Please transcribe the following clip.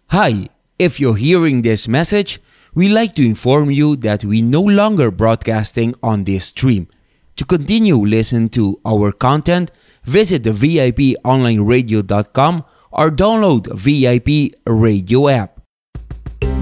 Hi, if you're hearing this message, we'd like to inform you that we no longer broadcasting on this stream. To continue listen to our content, visit the VIPonlineradio.com or download VIP Radio app.